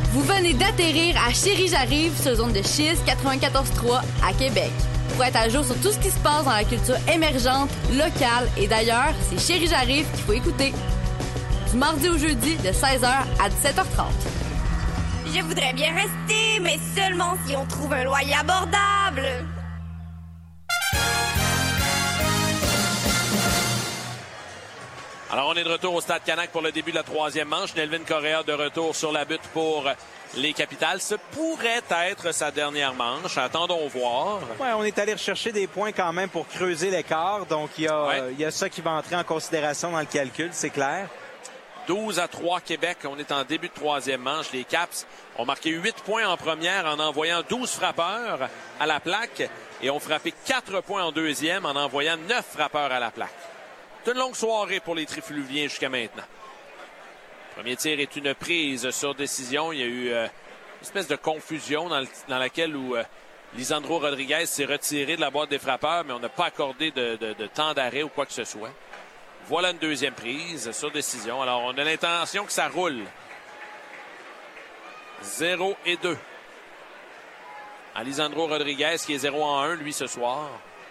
Vous venez d'atterrir à Chérie J'arrive sur zone de schiste 94.3 à Québec. Pour être à jour sur tout ce qui se passe dans la culture émergente, locale et d'ailleurs, c'est Chérie J'arrive qu'il faut écouter. Du mardi au jeudi de 16h à 17h30. Je voudrais bien rester, mais seulement si on trouve un loyer abordable. Alors, on est de retour au Stade Canac pour le début de la troisième manche. Nelvin Correa de retour sur la butte pour les Capitals. Ce pourrait être sa dernière manche. Attendons voir. Ouais, on est allé rechercher des points quand même pour creuser l'écart. Donc, il y a ça qui va entrer en considération dans le calcul, c'est clair. 12-3 Québec. On est en début de troisième manche. Les Caps ont marqué 8 points en première en envoyant 12 frappeurs à la plaque et ont frappé 4 points en deuxième en envoyant 9 frappeurs à la plaque. C'est une longue soirée pour les Trifluviens jusqu'à maintenant. Le premier tir est une prise sur décision. Il y a eu une espèce de confusion dans laquelle Lisandro Rodriguez s'est retiré de la boîte des frappeurs, mais on n'a pas accordé de temps d'arrêt ou quoi que ce soit. Voilà une deuxième prise sur décision. Alors, on a l'intention que ça roule. 0-2. À Lisandro Rodriguez qui est 0-1, lui, ce soir.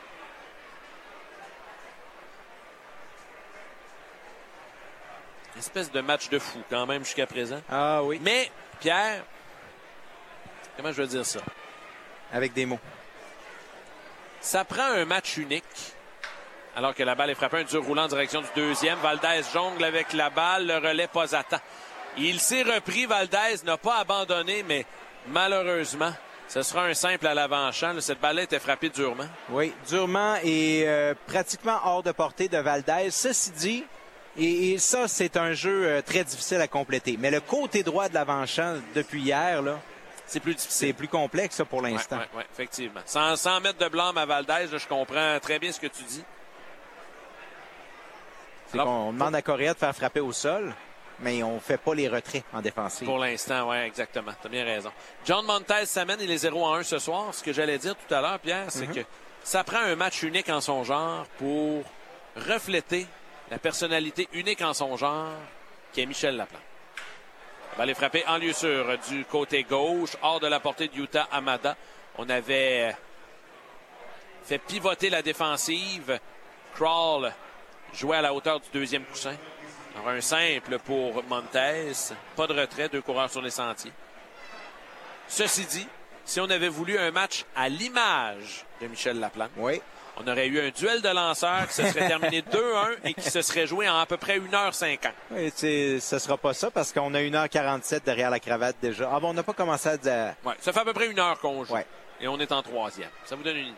Espèce de match de fou quand même jusqu'à présent. Ah oui. Mais, Pierre, comment je veux dire ça? Avec des mots. Ça prend un match unique. Alors que la balle est frappée, un dur roulant en direction du deuxième. Valdez jongle avec la balle, le relais pas à temps. Il s'est repris, Valdez n'a pas abandonné, mais malheureusement, ce sera un simple à l'avant-champ. Cette balle-là était frappée durement. Oui, durement et pratiquement hors de portée de Valdez. Ceci dit, et ça, c'est un jeu très difficile à compléter. Mais le côté droit de l'avant-champ, depuis hier, là, c'est plus difficile. C'est plus complexe ça, pour l'instant. Oui, effectivement. Sans mettre de blâme à Valdez, là, je comprends très bien ce que tu dis. On demande à Correa de faire frapper au sol, mais on ne fait pas les retraits en défensive. Pour l'instant, oui, exactement. Tu as bien raison. John Montez s'amène, il est 0-1 ce soir. Ce que j'allais dire tout à l'heure, Pierre, c'est que ça prend un match unique en son genre pour refléter la personnalité unique en son genre qui est Michel Laplante. La balle est frappée en lieu sûr du côté gauche, hors de la portée de Yuta Hamada. On avait fait pivoter la défensive. Crawl jouait à la hauteur du deuxième coussin. Alors un simple pour Montez. Pas de retrait, 2 coureurs sur les sentiers. Ceci dit, si on avait voulu un match à l'image de Michel Laplante, on aurait eu un duel de lanceurs qui se serait terminé 2-1 et qui se serait joué en à peu près 1h50. Oui, ce ne sera pas ça parce qu'on a 1h47 derrière la cravate déjà. Ah bon, on n'a pas commencé à dire... Oui, ça fait à peu près 1 heure qu'on joue. Et on est en troisième. Ça vous donne une idée.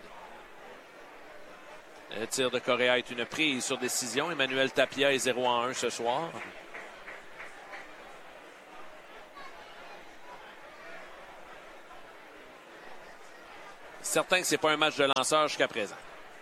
Le tir de Correa est une prise sur décision. Emmanuel Tapia est 0-1 ce soir. Certain que ce n'est pas un match de lanceur jusqu'à présent.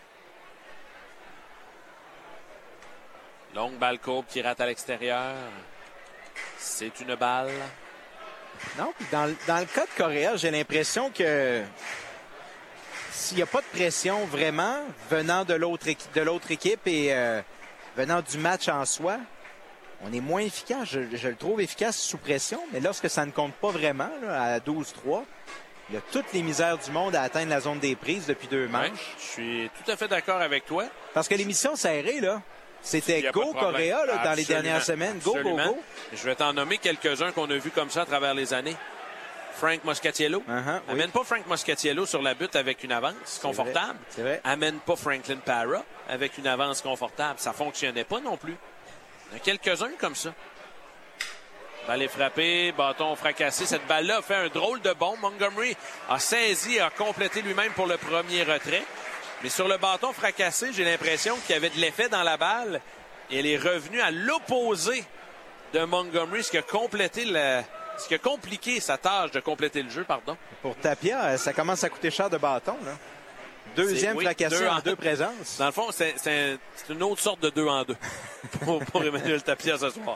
Longue balle courbe qui rate à l'extérieur. C'est une balle. Non, dans le cas de Correa, j'ai l'impression que s'il n'y a pas de pression vraiment venant de l'autre équipe et venant du match en soi, on est moins efficace. Je le trouve efficace sous pression, mais lorsque ça ne compte pas vraiment, là, à 12-3, il y a toutes les misères du monde à atteindre la zone des prises depuis 2 manches. Je suis tout à fait d'accord avec toi. Parce que l'émission serrée, là, c'était go Correa là, dans les dernières semaines. Go, go, go. Je vais t'en nommer quelques-uns qu'on a vus comme ça à travers les années. Frank Moscatiello. Amène pas Frank Moscatiello sur la butte avec une avance confortable. C'est vrai. Amène pas Franklin Parra avec une avance confortable. Ça fonctionnait pas non plus. Il y en a quelques-uns comme ça. Balle est frappée, bâton fracassé. Cette balle-là a fait un drôle de bond. Montgomery a saisi, a complété lui-même pour le premier retrait. Mais sur le bâton fracassé, j'ai l'impression qu'il y avait de l'effet dans la balle. Et elle est revenue à l'opposé de Montgomery, ce qui a compliqué sa tâche de compléter le jeu, pardon. Pour Tapia, ça commence à coûter cher de bâton, là. Deuxième fracassé en 2 présences. Dans le fond, c'est une autre sorte de 2 en 2 pour Emmanuel Tapia ce soir.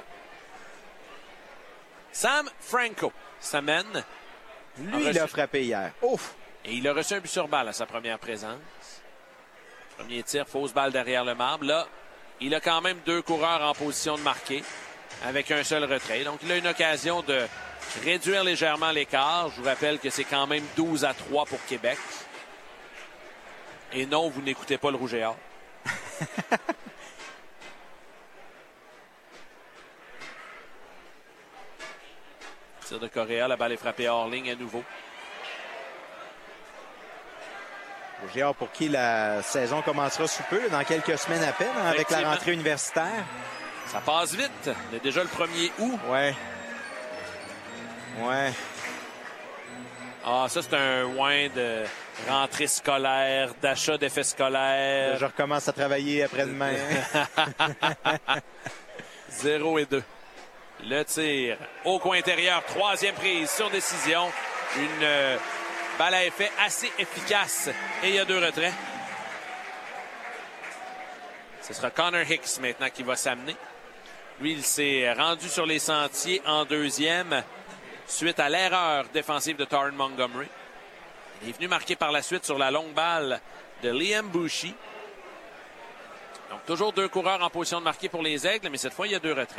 Sam Franco s'amène. Lui, il a frappé hier. Ouf! Et il a reçu un but sur balle à sa première présence. Premier tir, fausse balle derrière le marbre. Là, il a quand même 2 coureurs en position de marquer avec un seul retrait. Donc, il a une occasion de réduire légèrement l'écart. Je vous rappelle que c'est quand même 12-3 pour Québec. Et non, vous n'écoutez pas le Rouge et Or. Tir de Correa, la balle est frappée hors ligne à nouveau. Rouge et Or pour qui la saison commencera sous peu, dans quelques semaines à peine, hein, avec la rentrée universitaire. Ça passe vite. On est déjà le 1er août. Ouais. Ah, ça, c'est un ouin de rentrée scolaire, d'achat d'effets scolaires. Je recommence à travailler après-demain. 0-2. Le tir au coin intérieur. 3e prise sur décision. Une balle à effet assez efficace. Et il y a 2 retraits. Ce sera Connor Hicks maintenant qui va s'amener. Lui, il s'est rendu sur les sentiers en 2e suite à l'erreur défensive de Taron Montgomery. Il est venu marquer par la suite sur la longue balle de Liam Bouchy. Donc, toujours 2 coureurs en position de marquer pour les Aigles, mais cette fois, il y a 2 retraits.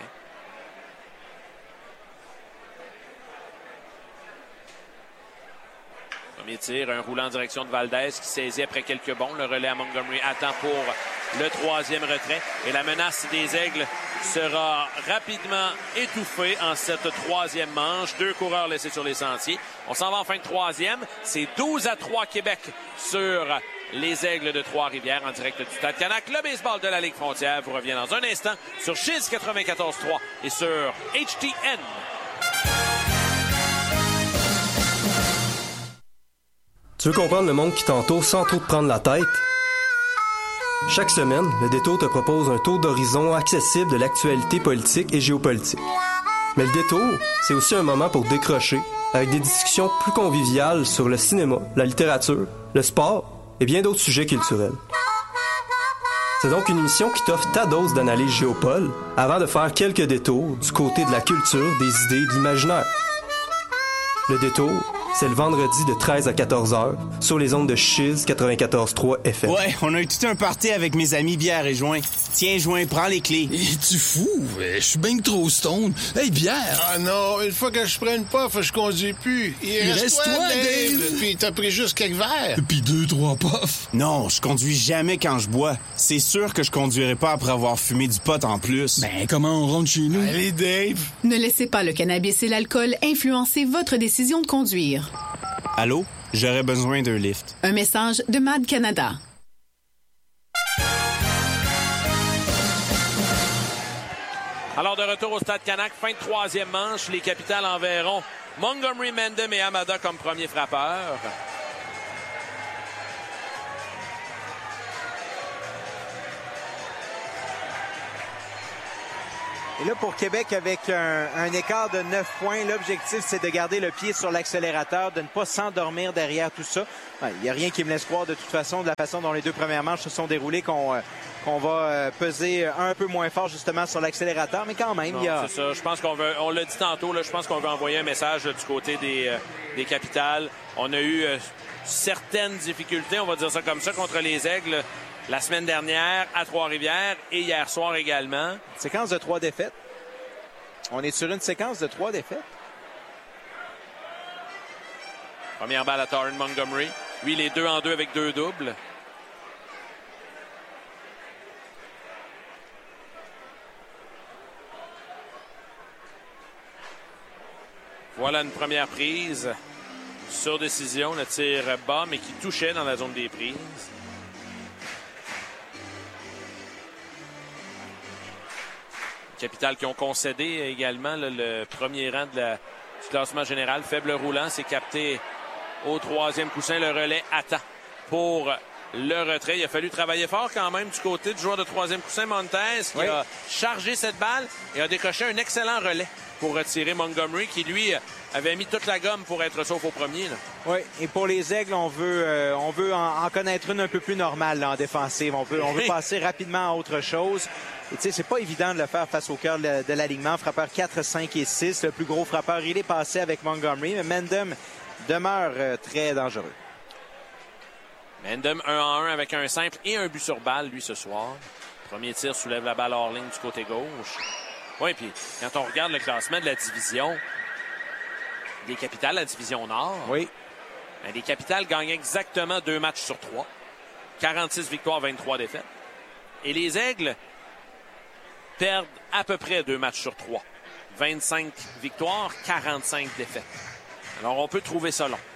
Premier tir, un roulant en direction de Valdez qui saisit après quelques bons. Le relais à Montgomery attend pour le 3e retrait. Et la menace des Aigles sera rapidement étouffée en cette 3e manche. 2 coureurs laissés sur les sentiers. On s'en va en fin de 3e. C'est 12-3 Québec sur les Aigles de Trois-Rivières en direct du Stade Canac. Le baseball de la Ligue Frontière vous revient dans un instant sur Chiz 94.3 et sur HTN. Tu veux comprendre le monde qui t'entoure sans trop te prendre la tête? Chaque semaine, le Détour te propose un tour d'horizon accessible de l'actualité politique et géopolitique. Mais le Détour, c'est aussi un moment pour décrocher, avec des discussions plus conviviales sur le cinéma, la littérature, le sport et bien d'autres sujets culturels. C'est donc une émission qui t'offre ta dose d'analyse géopole avant de faire quelques détours du côté de la culture, des idées et de l'imaginaire. Le Détour, c'est le vendredi de 13 à 14 heures sur les ondes de Chiz 94.3 FM. Ouais, on a eu tout un party avec mes amis Bière et Joint. Tiens, Joint, prends les clés. Es-tu fou? Je suis bien trop stone. Hey, Bière! Ah non, une fois que je prends une puff, je conduis plus. Il reste toi, Dave! Puis t'as pris juste quelques verres. Puis 2-3 puffs. Non, je conduis jamais quand je bois. C'est sûr que je conduirai pas après avoir fumé du pot en plus. Ben, comment on rentre chez nous? Allez, Dave! Ne laissez pas le cannabis et l'alcool influencer votre décision de conduire. Allô? J'aurais besoin d'un lift. Un message de MAD Canada. Alors, de retour au Stade Canac, fin de 3e manche. Les Capitales enverront Montgomery, Mendem et Hamada comme premiers frappeurs. Et là, pour Québec, avec un écart de 9 points, l'objectif, c'est de garder le pied sur l'accélérateur, de ne pas s'endormir derrière tout ça. Il n'y a rien qui me laisse croire, de toute façon, de la façon dont les 2 premières manches se sont déroulées, qu'on va peser un peu moins fort, justement, sur l'accélérateur. Mais quand même, il y a... C'est ça. Je pense on l'a dit tantôt, là, je pense qu'on veut envoyer un message du côté des Capitales. On a eu certaines difficultés, on va dire ça comme ça, contre les Aigles. La semaine dernière à Trois-Rivières et hier soir également. Séquence de 3 défaites. On est sur une séquence de 3 défaites. Première balle à Taron Montgomery. Lui, il est 2-en-2 avec 2 doubles. Voilà une première prise sur décision. Le tir bas, mais qui touchait dans la zone des prises. Capitales qui ont concédé également là, le premier rang du classement général. Faible roulant, c'est capté au 3e coussin. Le relais attend pour le retrait. Il a fallu travailler fort quand même du côté du joueur de 3e coussin, Montez, qui a chargé cette balle et a décoché un excellent relais pour retirer Montgomery, qui lui avait mis toute la gomme pour être sauf au premier. Là. Oui, et pour les Aigles, on veut en connaître une un peu plus normale là, en défensive. On veut passer rapidement à autre chose. Et tu sais, c'est pas évident de le faire face au cœur de l'alignement. Frappeur 4, 5 et 6. Le plus gros frappeur, il est passé avec Montgomery. Mais Mendem demeure très dangereux. Mendem 1-en-1 avec un simple et un but sur balle, lui, ce soir. Premier tir soulève la balle hors ligne du côté gauche. Oui, puis quand on regarde le classement de la division, des Capitals, la division Nord. Oui. Ben, les Capitals gagnent exactement 2 matchs sur 3. 46 victoires, 23 défaites. Et les Aigles perdent à peu près 2 matchs sur 3. 25 victoires, 45 défaites. Alors, on peut trouver ça long.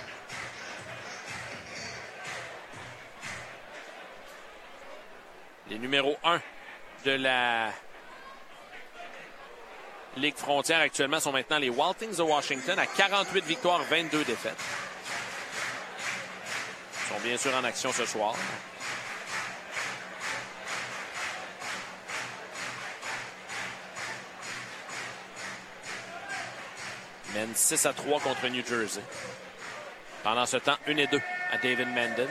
Les numéros 1 de la Ligue frontière actuellement sont maintenant les Wild de Washington à 48 victoires, 22 défaites. Ils sont bien sûr en action ce soir. Mène 6-3 contre New Jersey. Pendant ce temps, 1-2 à David Menden.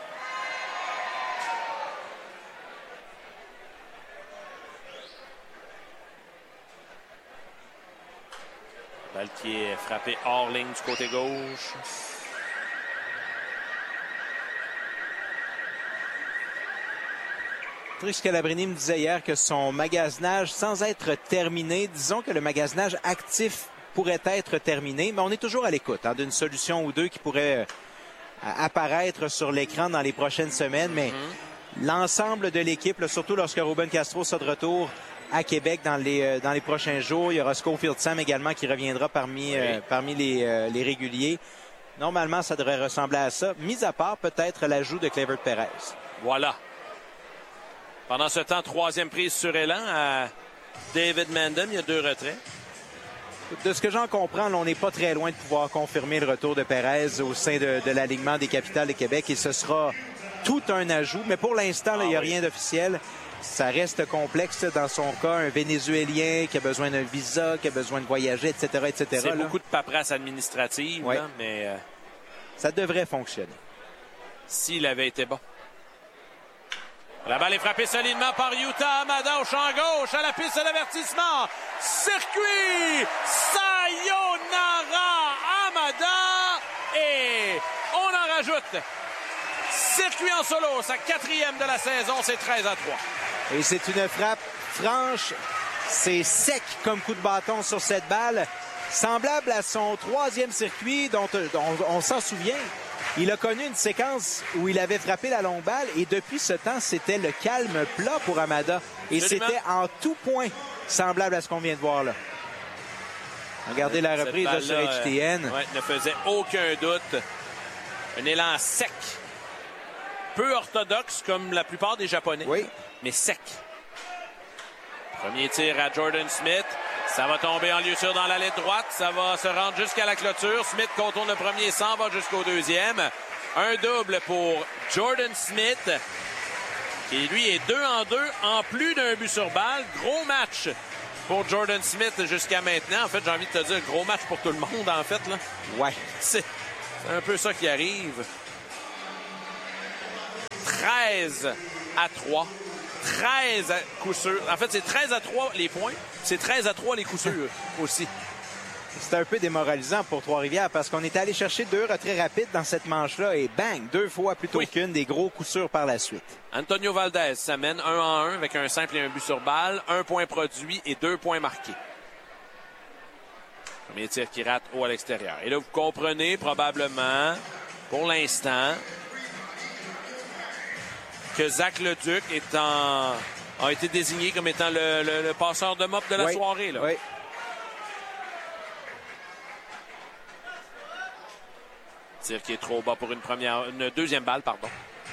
Balle qui est frappée hors ligne du côté gauche. Patrice Scalabrini me disait hier que son magasinage, sans être terminé, disons que le magasinage actif pourrait être terminé, mais on est toujours à l'écoute d'une solution ou deux qui pourrait apparaître sur l'écran dans les prochaines semaines. Mais l'ensemble de l'équipe, surtout lorsque Ruben Castro sera de retour à Québec dans les prochains jours, il y aura Schofield Sam également qui reviendra parmi les réguliers. Normalement, ça devrait ressembler à ça, mis à part peut-être l'ajout de Clever Perez. Voilà. Pendant ce temps, 3e prise sur élan à David Menden. Il y a 2 retraits. De ce que j'en comprends, on n'est pas très loin de pouvoir confirmer le retour de Perez au sein de l'alignement des Capitals de Québec et ce sera tout un ajout. Mais pour l'instant, il n'y a rien d'officiel. Ça reste complexe dans son cas. Un Vénézuélien qui a besoin d'un visa, qui a besoin de voyager, etc. etc. C'est beaucoup de paperasse administrative, ouais. Là, mais ça devrait fonctionner. S'il avait été bon. La balle est frappée solidement par Yuta Hamada au champ gauche, à la piste de l'avertissement. Circuit! Sayonara Hamada! Et on en rajoute. Circuit en solo, sa 4e de la saison, c'est 13-3. Et c'est une frappe franche. C'est sec comme coup de bâton sur cette balle. Semblable à son 3e circuit dont on s'en souvient. Il a connu une séquence où il avait frappé la longue balle et depuis ce temps, c'était le calme plat pour Hamada. Et c'était en tout point semblable à ce qu'on vient de voir là. Regardez la reprise là, sur HTN. Ne faisait aucun doute. Un élan sec. Peu orthodoxe comme la plupart des Japonais. Oui. Mais sec. Premier tir à Jordan Smith. Ça va tomber en lieu sûr dans la ligne droite. Ça va se rendre jusqu'à la clôture. Smith contourne le premier, s'en va jusqu'au 2e. Un double pour Jordan Smith, qui lui est 2-2 en plus d'un but sur balle. Gros match pour Jordan Smith jusqu'à maintenant. En fait, j'ai envie de te dire gros match pour tout le monde, en fait. Là. Ouais. C'est un peu ça qui arrive. 13-3. 13 à coup sûr. En fait, c'est 13-3 les points. C'est 13-3 les coups sûrs aussi. C'était un peu démoralisant pour Trois-Rivières parce qu'on était allé chercher 2 retraits rapides dans cette manche-là et bang, 2 fois plutôt qu'une, des gros coups sûrs par la suite. Antonio Valdez s'amène 1-1 avec un simple et un but sur balle, 1 point produit et 2 points marqués. Premier tir qui rate haut à l'extérieur. Et là, vous comprenez probablement, pour l'instant, que Zach Leduc a été désigné comme étant le passeur de mop de la soirée. Là. Oui. Tir qui est trop bas pour une deuxième balle, pardon.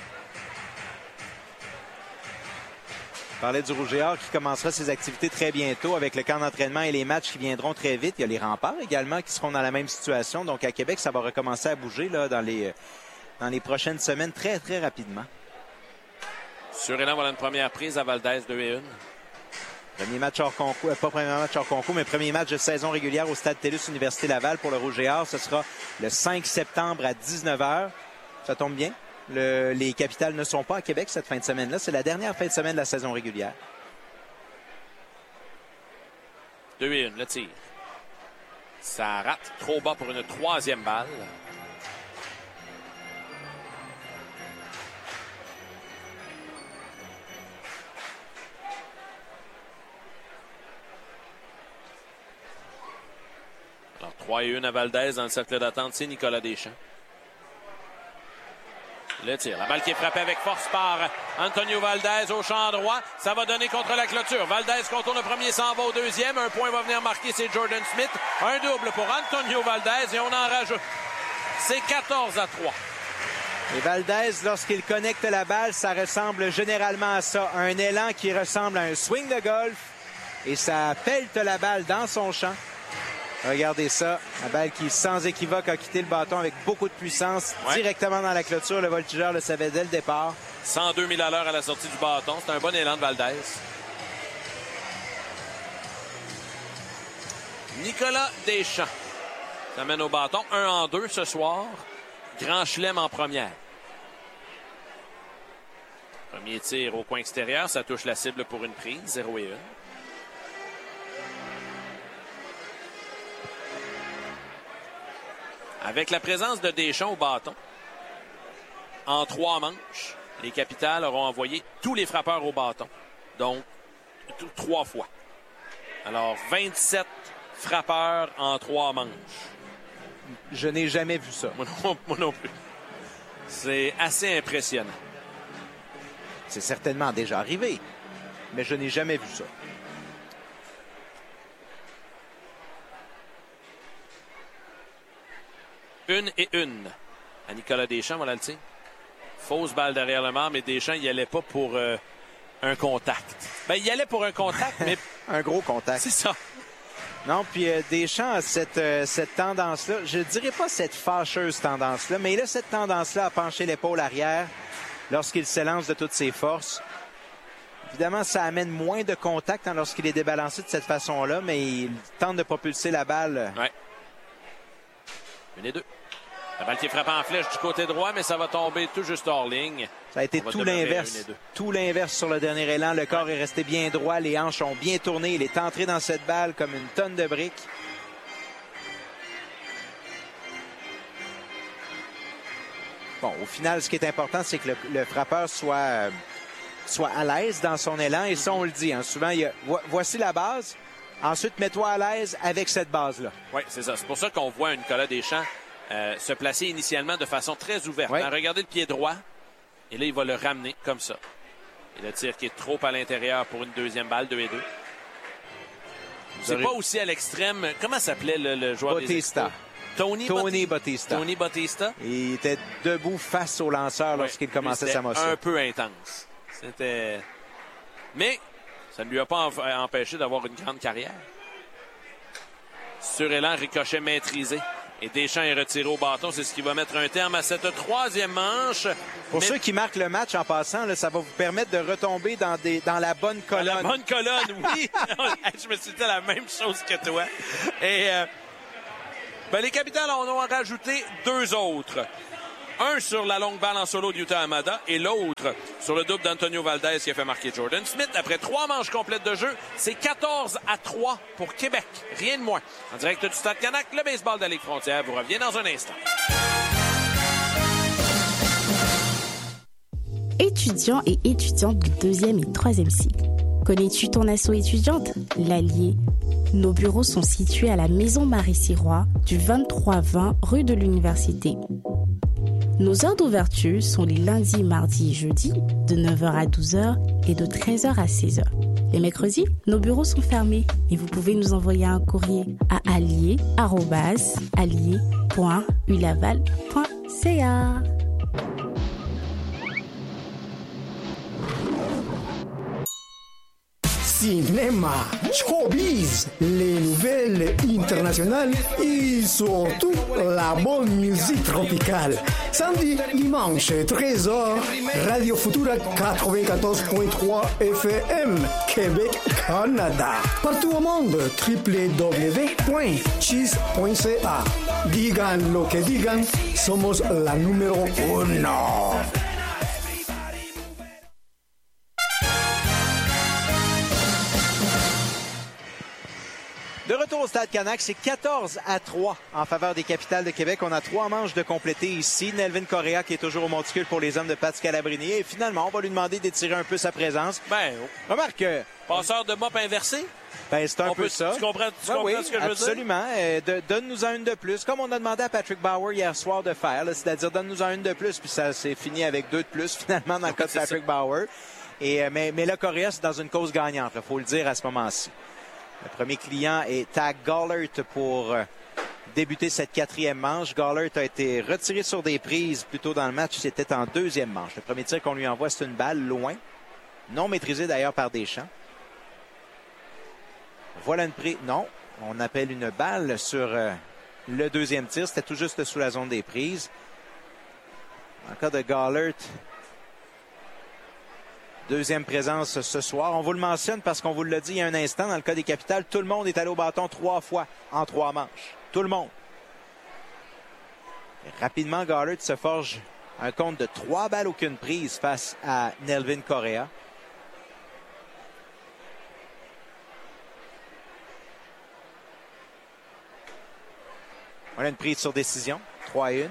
On parlait du Rouge et Or qui commencera ses activités très bientôt avec le camp d'entraînement et les matchs qui viendront très vite. Il y a les Remparts également qui seront dans la même situation. Donc à Québec, ça va recommencer à bouger là, dans les prochaines semaines très, très rapidement. Sur élan, voilà une première prise à Valdez, 2-1. Premier match hors concours, pas premier match hors concours, mais premier match de saison régulière au Stade TELUS Université Laval pour le Rouge et Or. Ce sera le 5 septembre à 19h. Ça tombe bien. Les Capitals ne sont pas à Québec cette fin de semaine-là. C'est la dernière fin de semaine de la saison régulière. 2-1, le tir. Ça rate trop bas pour une 3e balle. Alors 3-1 à Valdez dans le cercle d'attente, c'est Nicolas Deschamps. Le tir, la balle qui est frappée avec force par Antonio Valdez au champ droit. Ça va donner contre la clôture. Valdez contourne le premier, s'en va au deuxième. Un point va venir marquer, c'est Jordan Smith. Un double pour Antonio Valdez et on en rajoute. C'est 14-3. Et Valdez, lorsqu'il connecte la balle, ça ressemble généralement à ça. Un élan qui ressemble à un swing de golf. Et ça pelte la balle dans son champ. Regardez ça. La balle qui, sans équivoque, a quitté le bâton avec beaucoup de puissance. Directement dans la clôture. Le voltigeur le savait dès le départ. 102 000 à l'heure à la sortie du bâton. C'est un bon élan de Valdez. Nicolas Deschamps. Ça mène au bâton. 1-2 ce soir. Grand chelem en première. Premier tir au coin extérieur. Ça touche la cible pour une prise. 0-1. Avec la présence de Deschamps au bâton, en 3 manches, les Capitals auront envoyé tous les frappeurs au bâton. Donc, 3 fois. Alors, 27 frappeurs en 3 manches. Je n'ai jamais vu ça. Moi non plus. C'est assez impressionnant. C'est certainement déjà arrivé, mais je n'ai jamais vu ça. Une à Nicolas Deschamps, voilà le tir. Fausse balle derrière le mât, mais Deschamps, il allait pas pour un contact. Ben, il allait pour un contact, mais... un gros contact. C'est ça. Non, puis Deschamps a cette tendance-là, je dirais pas cette fâcheuse tendance-là, mais il a cette tendance-là à pencher l'épaule arrière lorsqu'il s'élance de toutes ses forces. Évidemment, ça amène moins de contact lorsqu'il est débalancé de cette façon-là, mais il tente de propulser la balle. Ouais. 1-2. La balle qui est frappée en flèche du côté droit, mais ça va tomber tout juste hors ligne. Ça a été tout l'inverse. Tout l'inverse sur le dernier élan. Le corps est resté bien droit. Les hanches ont bien tourné. Il est entré dans cette balle comme une tonne de briques. Bon, au final, ce qui est important, c'est que le frappeur soit à l'aise dans son élan. Et ça, on le dit. Hein. Souvent, voici la base. Ensuite, mets-toi à l'aise avec cette base-là. Oui, c'est ça. C'est pour ça qu'on voit Nicolas Deschamps se placer initialement de façon très ouverte. Oui. Regardez le pied droit. Et là, il va le ramener comme ça. Et le tir qui est trop à l'intérieur pour une deuxième balle, 2-2. C'est pas aussi à l'extrême. Comment s'appelait le joueur Bautista. des Expos? Tony Bautista. Tony Bautista. Il était debout face au lanceur lorsqu'il commençait sa motion. Un peu intense. C'était... Mais ça ne lui a pas empêché d'avoir une grande carrière. Sur élan, ricochet maîtrisé. Et Deschamps est retiré au bâton. C'est ce qui va mettre un terme à cette troisième manche. Pour ceux qui marquent le match en passant, là, ça va vous permettre de retomber dans la bonne colonne. Dans la bonne colonne, oui. Je me suis dit la même chose que toi. Et les Capitals en ont rajouté 2 autres. Un sur la longue balle en solo de Yuta Hamada et l'autre sur le double d'Antonio Valdez qui a fait marquer Jordan Smith. Après 3 manches complètes de jeu, c'est 14-3 pour Québec. Rien de moins. En direct du Stade Canac, le baseball de la Ligue Frontière vous revient dans un instant. Étudiants et étudiantes du 2e et 3e cycle. Connais-tu ton asso étudiante, l'Allier? Nos bureaux sont situés à la Maison Marie-Sirois, du 23-20 rue de l'Université. Nos heures d'ouverture sont les lundis, mardis et jeudis, de 9h à 12h et de 13h à 16h. Les mercredis, nos bureaux sont fermés et vous pouvez nous envoyer un courrier à allier@ulaval.ca. Cinéma, showbiz, les nouvelles internationales et surtout la bonne musique tropicale. Samedi, dimanche, 13h, Radio Futura 94.3 FM, Québec, Canada. Partout au monde, www.cheese.ca. Digan lo que digan, somos la número 1. De retour au Stade Canac, c'est 14-3 en faveur des Capitals de Québec. On a 3 manches de compléter ici. Nelvin Correa qui est toujours au monticule pour les hommes de Pat Scalabrini. Et finalement, on va lui demander d'étirer un peu sa présence. Ben, remarque... passeur de mop inversé? Ben, c'est un peu ça. Tu comprends ce que je veux dire? Absolument. Donne-nous-en une de plus. Comme on a demandé à Patrick Bauer hier soir de faire, c'est-à-dire donne-nous-en une de plus. Puis ça s'est fini avec 2 de plus, finalement, dans le cas de Patrick Bauer. Mais le Correa, c'est dans une cause gagnante, il faut le dire à ce moment-ci. Le premier client est Tag Gollert pour débuter cette 4e manche. Gollert a été retiré sur des prises plus tôt dans le match. C'était en 2e manche. Le premier tir qu'on lui envoie, c'est une balle loin. Non maîtrisée d'ailleurs par Deschamps. Voilà une prise. Non, on appelle une balle sur le 2e tir. C'était tout juste sous la zone des prises. En cas de Gollert, 2e présence ce soir. On vous le mentionne parce qu'on vous l'a dit il y a un instant. Dans le cas des Capitals, tout le monde est allé au bâton 3 fois en 3 manches. Tout le monde. Et rapidement, Gollert se forge un compte de 3 balles aucune prise face à Nelvin Correa. On a une prise sur décision. 3-1.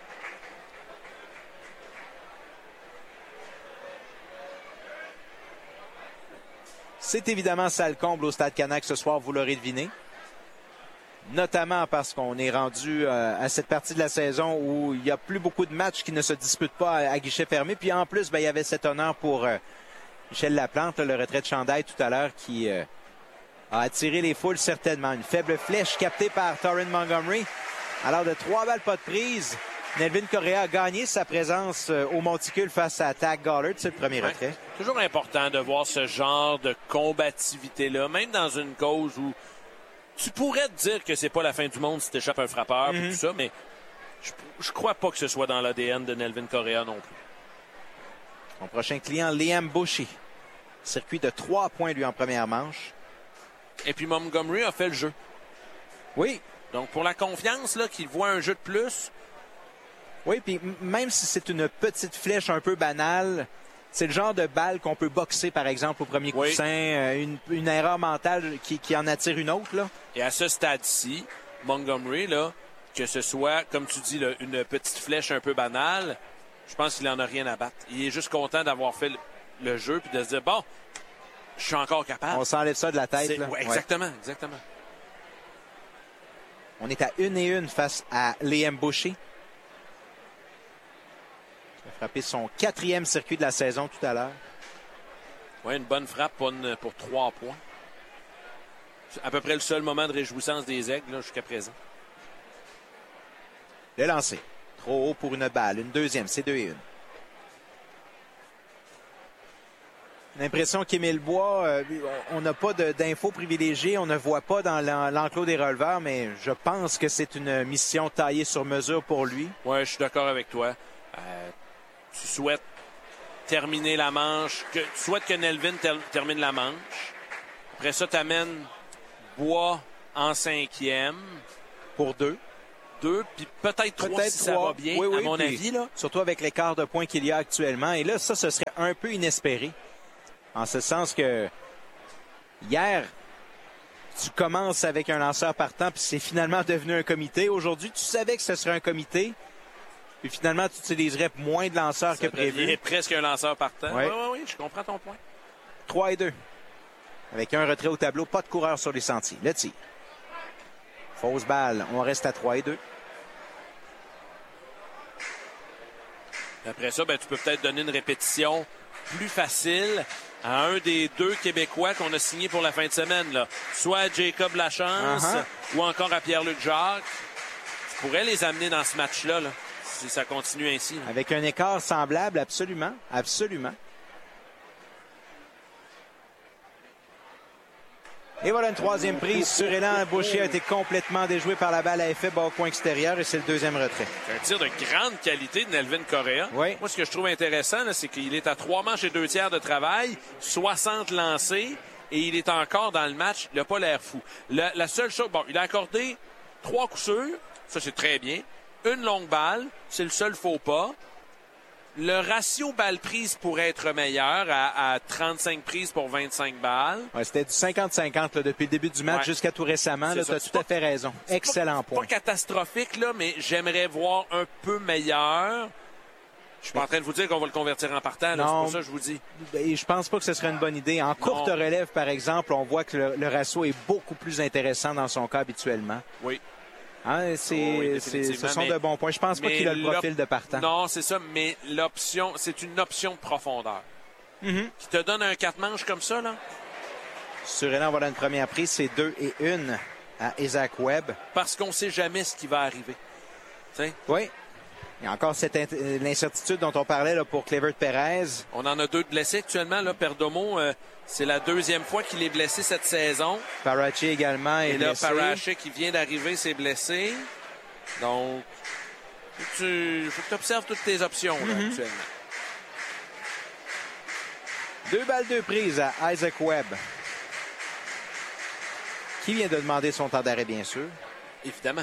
C'est évidemment ça le comble au Stade Canac ce soir, vous l'aurez deviné. Notamment parce qu'on est rendu à cette partie de la saison où il n'y a plus beaucoup de matchs qui ne se disputent pas à guichet fermé. Puis en plus, il y avait cet honneur pour Michel Laplante, le retrait de chandail tout à l'heure, qui a attiré les foules certainement. Une faible flèche captée par Torrin Montgomery. Alors de 3 balles pas de prise, Nelvin Correa a gagné sa présence au monticule face à Tag Gollert. C'est le premier retrait. Toujours important de voir ce genre de combativité-là, même dans une cause où tu pourrais te dire que c'est pas la fin du monde si tu échappes un frappeur et tout ça, mais je crois pas que ce soit dans l'ADN de Nelvin Correa non plus. Son prochain client, Liam Bushy. Circuit de 3 points, lui, en première manche. Et puis Montgomery a fait le jeu. Oui. Donc, pour la confiance, là, qu'il voit un jeu de plus. Oui, puis même si c'est une petite flèche un peu banale, c'est le genre de balle qu'on peut boxer, par exemple, au premier coussin. Une erreur mentale qui en attire une autre, là. Et à ce stade-ci, Montgomery, là, que ce soit, comme tu dis, là, une petite flèche un peu banale, je pense qu'il n'en a rien à battre. Il est juste content d'avoir fait le jeu puis de se dire, bon, je suis encore capable. On s'enlève ça de la tête. Là. Ouais, exactement, exactement. On est à 1-1 face à Liam Bushy. Il a frappé son 4e circuit de la saison tout à l'heure. Oui, une bonne frappe pour 3 points. C'est à peu près le seul moment de réjouissance des Aigles là, jusqu'à présent. Le lancer. Trop haut pour une balle. Une deuxième, c'est 2-1. L'impression qu'Émile Bois, on n'a pas d'infos privilégiées, on ne voit pas dans l'enclos des releveurs, mais je pense que c'est une mission taillée sur mesure pour lui. Oui, je suis d'accord avec toi. Tu souhaites terminer la manche, tu souhaites que Nelvin termine la manche. Après ça, tu amènes Bois en 5e. Pour 2. 2, puis peut-être 3 si 3. Ça va bien, oui, à mon avis. Là. Surtout avec l'écart de points qu'il y a actuellement. Et là, ça, ce serait un peu inespéré. En ce sens que hier, tu commences avec un lanceur partant, puis c'est finalement devenu un comité. Aujourd'hui, tu savais que ce serait un comité, puis finalement, tu utiliserais moins de lanceurs que prévu. Il est presque un lanceur partant. Oui, oui, je comprends ton point. 3-2. Avec un retrait au tableau, pas de coureur sur les sentiers. Le tir. Fausse balle, on reste à 3-2. Après ça, tu peux peut-être donner une répétition plus facile à un des 2 Québécois qu'on a signé pour la fin de semaine. Là. Soit à Jacob Lachance ou encore à Pierre-Luc Jacques. Tu pourrais les amener dans ce match-là là, si ça continue ainsi. Là. Avec un écart semblable, absolument. Absolument. Et voilà une 3e prise sur élan. Bushy a été complètement déjoué par la balle à effet bas au coin extérieur et c'est le 2e retrait. Un tir de grande qualité de Nelvin Correa. Oui. Moi, ce que je trouve intéressant, là, c'est qu'il est à 3 manches et 2 tiers de travail, 60 lancés et il est encore dans le match. Il n'a pas l'air fou. La seule chose, il a accordé 3 coups sûrs. Ça, c'est très bien. Une longue balle. C'est le seul faux pas. Le ratio balle prise pourrait être meilleur à 35 prises pour 25 balles. Ouais, c'était du 50-50 depuis le début du match jusqu'à tout récemment. Tu as tout à fait raison. Excellent point. Pas catastrophique, là, mais j'aimerais voir un peu meilleur. Je suis pas en train de vous dire qu'on va le convertir en partant. C'est pour ça que je vous dis. Je pense pas que ce serait une bonne idée. En courte relève, par exemple, on voit que le ratio est beaucoup plus intéressant dans son cas habituellement. Oui. Hein, ce sont de bons points. Je pense pas qu'il a le profil de partant. Non, c'est ça, mais l'option, c'est une option de profondeur. Qui te donne un 4 manches comme ça, là? Assurément, voilà une première prise. C'est 2 et 1 à Isaac Webb. Parce qu'on ne sait jamais ce qui va arriver. T'sais? Oui. Il y a encore l'incertitude dont on parlait là, pour Clevert Perez. On en a 2 de blessés actuellement. Là. Perdomo, c'est la 2e fois qu'il est blessé cette saison. Parache également est blessé. Et là, Parache qui vient d'arriver, s'est blessé. Donc, faut que tu observes toutes tes options là, actuellement. 2 balles 2 prises à Isaac Webb. Qui vient de demander son temps d'arrêt, bien sûr. Évidemment.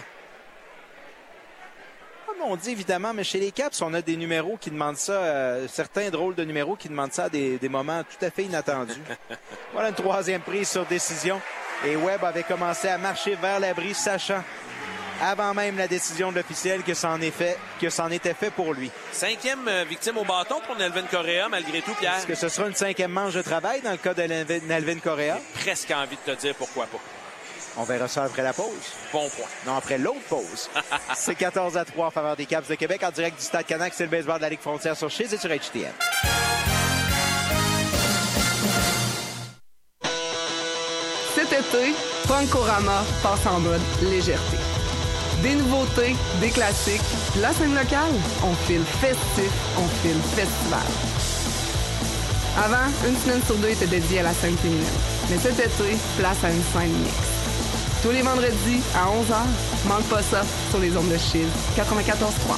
On dit évidemment, mais chez les Caps, on a des numéros qui demandent ça, certains drôles de numéros qui demandent ça à des moments tout à fait inattendus. Voilà une 3e prise sur décision. Et Webb avait commencé à marcher vers l'abri, sachant, avant même la décision de l'officiel, que c'en était fait pour lui. 5e victime au bâton pour Nelvin Correa, malgré tout, Pierre. Est-ce que ce sera une 5e manche de travail dans le cas de Nelvin Correa? J'ai presque envie de te dire pourquoi pas. On verra ça après la pause. Bon point. Non, après l'autre pause. C'est 14-3 en faveur des Caps de Québec. En direct du Stade Canac, c'est le baseball de la Ligue frontière sur Chiz et sur HTM. Cet été, Punkorama passe en mode légèreté. Des nouveautés, des classiques, de la scène locale, on file festif, on file festival. Avant, une semaine sur 2 était dédiée à la scène féminine. Mais cet été, place à une scène mixte. Tous les vendredis à 11h, manque pas ça sur les ondes de Chiz 94.3.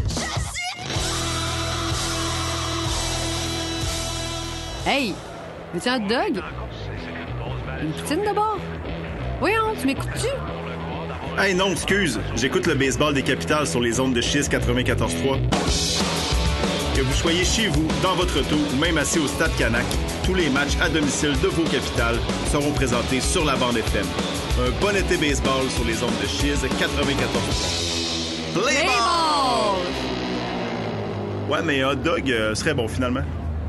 Hey, veux-tu un hot dog? Une poutine d'abord? Voyons, tu m'écoutes-tu? Hey non, excuse, j'écoute le baseball des Capitales sur les ondes de Chiz 94.3. Que vous soyez chez vous, dans votre auto ou même assis au Stade Canac, tous les matchs à domicile de vos Capitales seront présentés sur la bande FM. Un bon été baseball sur les ondes de Chiz 94.3. Play ball! Ouais, mais un hot dog serait bon finalement.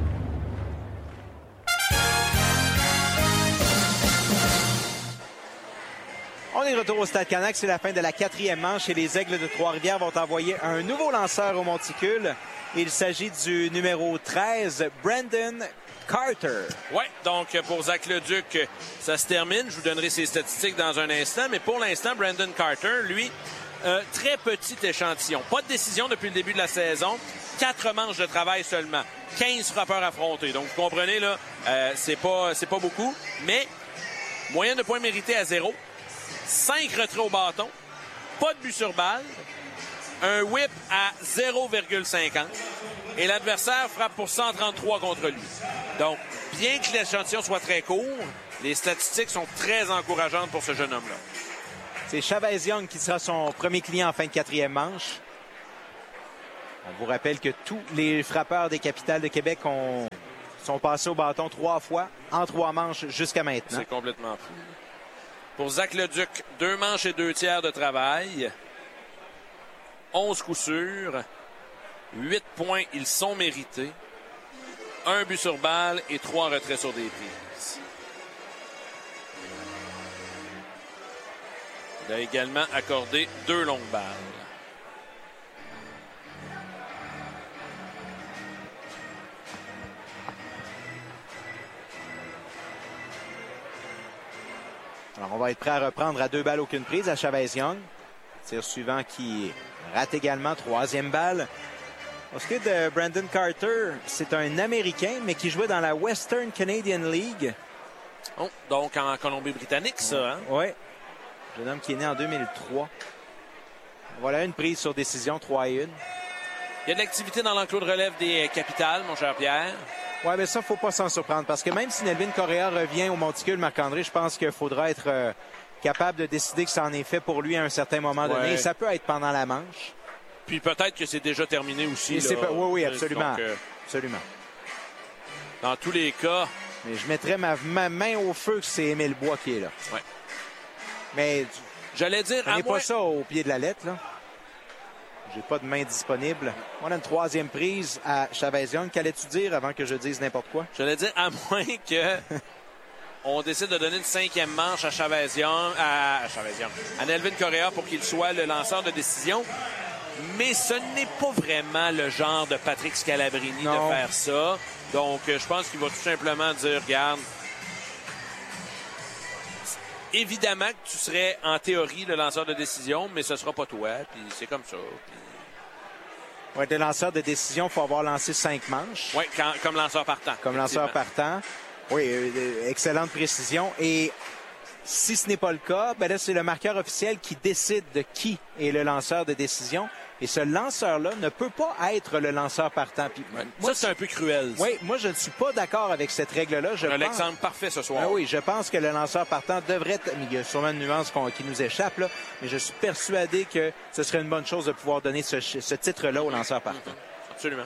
On est de retour au Stade Canac. C'est la fin de la 4e manche et les Aigles de Trois-Rivières vont envoyer un nouveau lanceur au monticule. Il s'agit du numéro 13, Brandon Carter. Oui, donc pour Zach Leduc, ça se termine. Je vous donnerai ses statistiques dans un instant. Mais pour l'instant, Brandon Carter, lui, très petit échantillon. Pas de décision depuis le début de la saison. 4 manches de travail seulement. 15 frappeurs affrontés. Donc, vous comprenez, là, c'est pas beaucoup. Mais, moyenne de points mérités à 0. 5 retraits au bâton. Pas de but sur balle. Un whip à 0,50. Et l'adversaire frappe pour 133 contre lui. Donc, bien que l'échantillon soit très court, les statistiques sont très encourageantes pour ce jeune homme-là. C'est Chavez Young qui sera son premier client en fin de 4e manche. On vous rappelle que tous les frappeurs des Capitales de Québec sont passés au bâton 3 fois en 3 manches jusqu'à maintenant. C'est complètement fou. Pour Zach Leduc, 2 manches et 2 tiers de travail. 11 coups sûrs. 8 points, ils sont mérités. 1 but sur balle et 3 retraits sur des prises. Il a également accordé 2 longues balles. Alors, on va être prêt à reprendre à 2 balles, aucune prise à Chavez Young. Tir suivant qui rate également, 3e balle. Au ce qui est de Brandon Carter, c'est un Américain, mais qui jouait dans la Western Canadian League. Oh, donc en Colombie-Britannique, ça, hein? Oui. Jeune homme qui est né en 2003. Voilà une prise sur décision, 3-1. Il y a de l'activité dans l'enclos de relève des Capitales, mon cher Pierre. Oui, mais ça, il ne faut pas s'en surprendre. Parce que même si Nelvin Correa revient au monticule, Marc-André, je pense qu'il faudra être capable de décider que ça en est fait pour lui à un certain moment donné. Ouais. Et ça peut être pendant la manche. Puis peut-être que c'est déjà terminé aussi. Là. Oui, absolument. Donc, absolument. Dans tous les cas. Mais je mettrais ma main au feu que c'est Émile Bois qui est là. Oui. Mais j'allais dire. n'est pas ça au pied de la lettre, là. J'ai pas de main disponible. On a une troisième prise à Chavez-Young. Qu'allais-tu dire avant que je dise n'importe quoi? J'allais dire, à moins que on décide de donner une cinquième manche à Chavez-Young, à Nelvin Correa pour qu'il soit le lanceur de décision. Mais ce n'est pas vraiment le genre de Patrick Scalabrini de faire ça. Donc, je pense qu'il va tout simplement dire, regarde, évidemment que tu serais en théorie le lanceur de décision, mais ce sera pas toi. Puis c'est comme ça. Oui, le lanceur de décision, il faut avoir lancé 5 manches. Oui, comme lanceur partant. Comme lanceur partant. Oui, excellente précision. Et si ce n'est pas le cas, ben là, c'est le marqueur officiel qui décide de qui est le lanceur de décision. Et ce lanceur-là ne peut pas être le lanceur partant. Puis, moi, c'est un peu cruel. Oui, moi, je ne suis pas d'accord avec cette règle-là. On a l'exemple parfait ce soir. Ben oui, je pense que le lanceur partant devrait être... Il y a sûrement une nuance qui nous échappe, là, mais je suis persuadé que ce serait une bonne chose de pouvoir donner ce titre-là au lanceur partant. Absolument.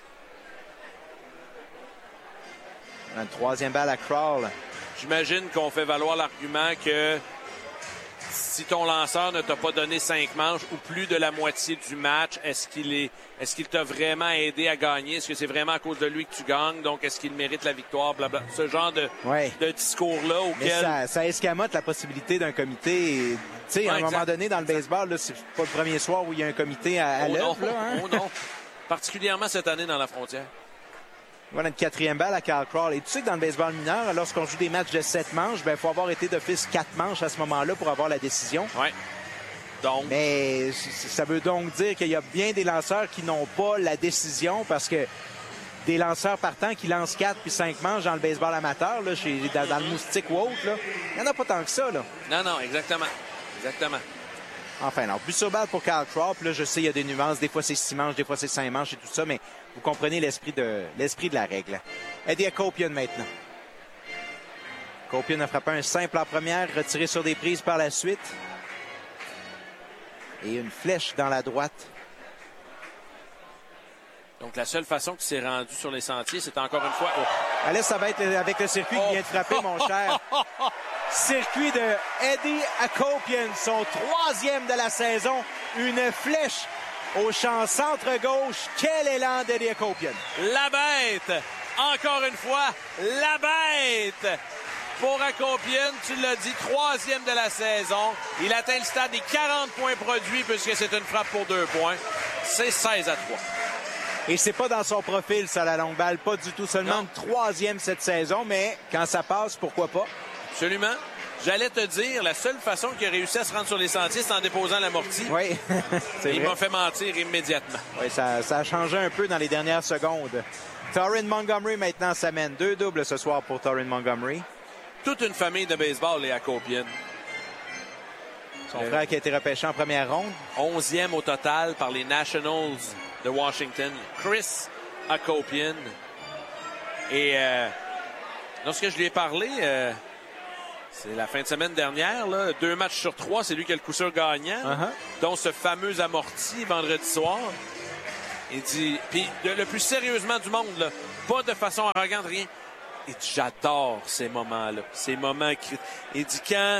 On a une troisième balle à Crawl. J'imagine qu'on fait valoir l'argument que si ton lanceur ne t'a pas donné 5 manches ou plus de la moitié du match, est-ce qu'il t'a vraiment aidé à gagner? Est-ce que c'est vraiment à cause de lui que tu gagnes? Donc, est-ce qu'il mérite la victoire? Blablabla. Ce genre de discours-là auquel... Mais ça escamote la possibilité d'un comité. Tu sais, à un moment donné, dans le baseball, là, c'est pas le premier soir où il y a un comité à l'œuvre. Oh non. Particulièrement cette année dans la frontière. Voilà une quatrième balle à Kyle Crawl. Et tu sais que dans le baseball mineur, lorsqu'on joue des matchs de 7 manches, il faut avoir été d'office 4 manches à ce moment-là pour avoir la décision. Oui. Donc. Mais ça veut donc dire qu'il y a bien des lanceurs qui n'ont pas la décision parce que des lanceurs partants qui lancent 4 puis 5 manches dans le baseball amateur, là, dans le moustique ou autre, il n'y en a pas tant que ça. Là. Non, exactement. Enfin, alors, but sur balle pour Kyle Crawl. Puis là, je sais, il y a des nuances. Des fois, c'est 6 manches, des fois, c'est 5 manches et tout ça, mais vous comprenez l'esprit de la règle. Eddie Acopian maintenant. Acopian a frappé un simple en première, retiré sur des prises par la suite. Et une flèche dans la droite. Donc, la seule façon qu'il s'est rendu sur les sentiers, c'est encore une fois... Allez, ça va être avec le circuit qui vient de frapper, mon cher. Circuit de Eddie Acopian, son 3e de la saison. Une flèche au champ centre-gauche. Quel élan d'Eddie Acopian. La bête! Encore une fois, la bête! Pour Acopian, tu l'as dit, 3e de la saison. Il atteint le stade des 40 points produits puisque c'est une frappe pour 2 points. C'est 16-3. Et c'est pas dans son profil, ça, la longue balle. Pas du tout. Seulement une 3e cette saison, mais quand ça passe, pourquoi pas? Absolument. J'allais te dire, la seule façon qu'il a réussi à se rendre sur les sentiers, c'est en déposant l'amorti. Oui, c'est Il vrai. m'a fait mentir immédiatement. Oui, ça a changé un peu dans les dernières secondes. Torrin Montgomery maintenant s'amène. 2 doubles ce soir pour Torrin Montgomery. Toute une famille de baseball, les Acopian. Son frère qui a été repêché en première ronde. 11e au total par les Nationals de Washington. Chris Acopian. Et lorsque je lui ai parlé, c'est la fin de semaine dernière, là, 2 matchs sur 3, c'est lui qui a le coup sûr gagnant, dont ce fameux amorti vendredi soir. Il dit, puis le plus sérieusement du monde, là, pas de façon arrogante, rien. Il dit, j'adore ces moments-là, ces moments critiques. Il dit, quand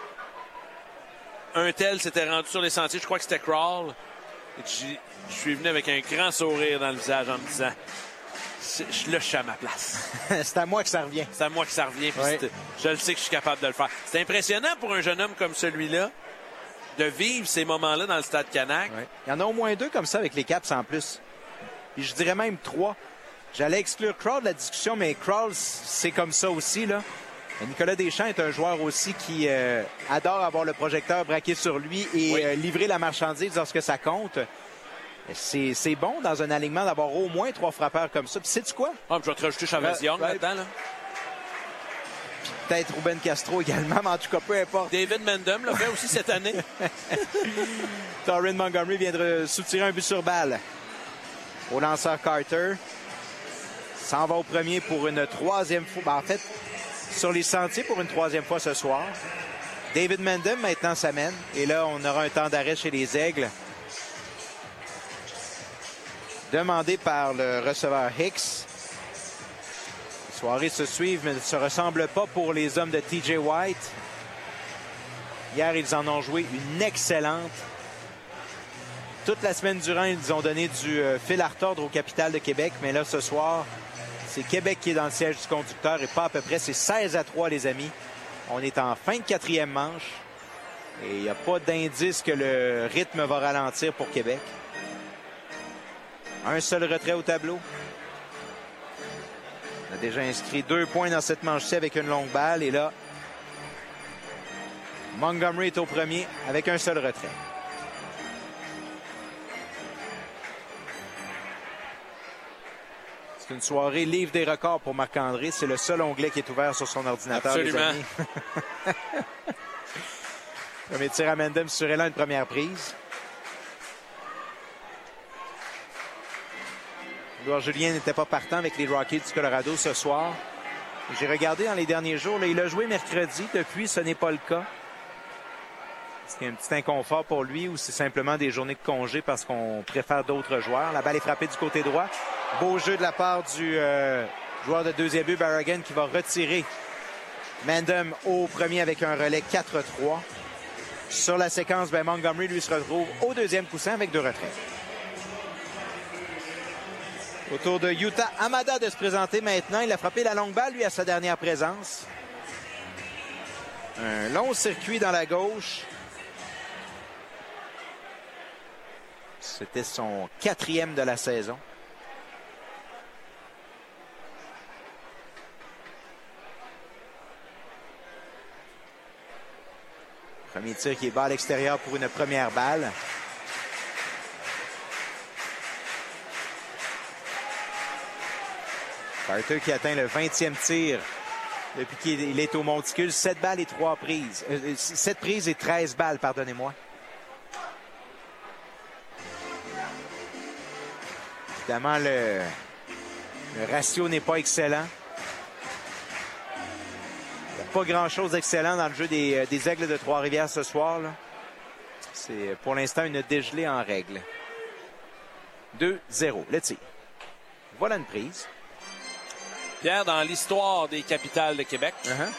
un tel s'était rendu sur les sentiers, je crois que c'était Crawl, il dit, je suis venu avec un grand sourire dans le visage en me disant, là, je suis à ma place. C'est à moi que ça revient. C'est à moi que ça revient, puis je le sais que je suis capable de le faire. C'est impressionnant pour un jeune homme comme celui-là de vivre ces moments-là dans le Stade Canac. Il y en a au moins 2 comme ça avec les Caps en plus. Puis je dirais même 3. J'allais exclure Crawl de la discussion, mais Crawl, c'est comme ça aussi, là. Nicolas Deschamps est un joueur aussi qui adore avoir le projecteur braqué sur lui et livrer la marchandise lorsque ça compte. C'est bon dans un alignement d'avoir au moins 3 frappeurs comme ça. Puis sais-tu quoi? Je vais te rajouter Chavez-Young là-dedans. Là. Puis peut-être Ruben Castro également, mais en tout cas, peu importe. David Mendham l'a fait aussi cette année. Torrin Montgomery vient de soutirer un but sur balle. Au lanceur Carter. S'en va au premier pour une 3e fois. Ben, en fait, sur les sentiers pour une 3e fois ce soir. David Mendham maintenant s'amène. Et là, on aura un temps d'arrêt chez les Aigles. Demandé par le receveur Hicks. Les soirées se suivent, mais ne se ressemblent pas pour les hommes de TJ White. Hier, ils en ont joué une excellente. Toute la semaine durant, ils ont donné du fil à retordre aux Capitales de Québec. Mais là, ce soir, c'est Québec qui est dans le siège du conducteur et pas à peu près. C'est 16-3, les amis. On est en fin de 4e manche. Et il n'y a pas d'indice que le rythme va ralentir pour Québec. Un seul retrait au tableau. On a déjà inscrit 2 points dans cette manche-ci avec une longue balle. Et là, Montgomery est au premier avec un seul retrait. C'est une soirée livre des records pour Marc-André. C'est le seul onglet qui est ouvert sur son ordinateur. Absolument. Les amis. Premier tir à Mendham sur Élan, une première prise. Edouard Julien n'était pas partant avec les Rockies du Colorado ce soir. J'ai regardé dans les derniers jours. Là, il a joué mercredi. Depuis, ce n'est pas le cas. Est-ce qu'il y a un petit inconfort pour lui ou c'est simplement des journées de congé parce qu'on préfère d'autres joueurs? La balle est frappée du côté droit. Beau jeu de la part du joueur de deuxième but, Barragan, qui va retirer Mendham au premier avec un relais 4-3. Sur la séquence, Montgomery, lui, se retrouve au deuxième coussin avec 2 retraits. Autour de Yuta Hamada de se présenter maintenant. Il a frappé la longue balle, lui, à sa dernière présence. Un long circuit dans la gauche. C'était son 4e de la saison. Premier tir qui est bas à l'extérieur pour une première balle. Carter qui atteint le 20e tir depuis qu'il est au monticule. 7 balles et 3 prises. 7 prises et 13 balles, pardonnez-moi. Évidemment, le ratio n'est pas excellent. Il n'y a pas grand-chose d'excellent dans le jeu des Aigles de Trois-Rivières ce soir. C'est pour l'instant une dégelée en règle. 2-0, le tir. Voilà une prise. Pierre, dans l'histoire des Capitales de Québec,